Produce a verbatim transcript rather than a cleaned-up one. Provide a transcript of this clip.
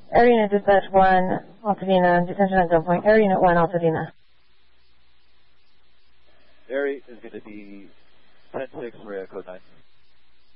Air Unit Dispatch one, Altadena, detention at gunpoint. Air Unit one, Altadena. Air is going to be ten six for code nine.